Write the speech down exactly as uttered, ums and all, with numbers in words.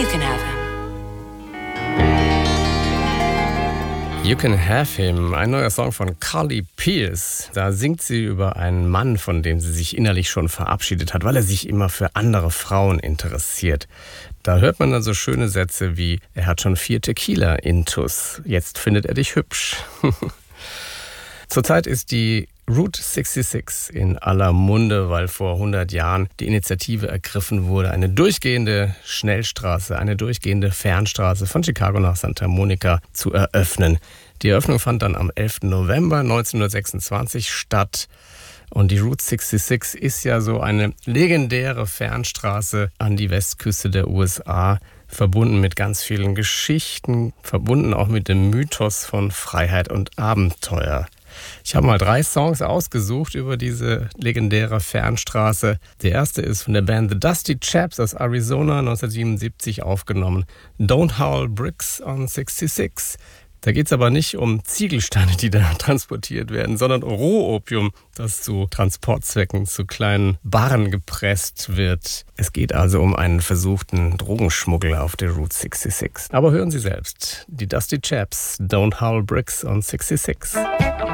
You can have him. You Can Have Him, ein neuer Song von Carly Pearce. Da singt sie über einen Mann, von dem sie sich innerlich schon verabschiedet hat, weil er sich immer für andere Frauen interessiert. Da hört man dann so schöne Sätze wie, er hat schon vier Tequila-Intus, jetzt findet er dich hübsch. Zurzeit ist die Route sechsundsechzig in aller Munde, weil vor hundert Jahren die Initiative ergriffen wurde, eine durchgehende Schnellstraße, eine durchgehende Fernstraße von Chicago nach Santa Monica zu eröffnen. Die Eröffnung fand dann am elften November neunzehnhundertsechsundzwanzig statt. Und die Route sechsundsechzig ist ja so eine legendäre Fernstraße an die Westküste der U S A, verbunden mit ganz vielen Geschichten, verbunden auch mit dem Mythos von Freiheit und Abenteuer. Ich habe mal drei Songs ausgesucht über diese legendäre Fernstraße. Der erste ist von der Band The Dusty Chaps aus Arizona, neunzehnhundertsiebenundsiebzig aufgenommen. Don't Haul Bricks on sechsundsechzig. Da geht es aber nicht um Ziegelsteine, die da transportiert werden, sondern Rohopium, das zu Transportzwecken zu kleinen Barren gepresst wird. Es geht also um einen versuchten Drogenschmuggel auf der Route sechsundsechzig. Aber hören Sie selbst, die Dusty Chaps, Don't Haul Bricks on sechsundsechzig.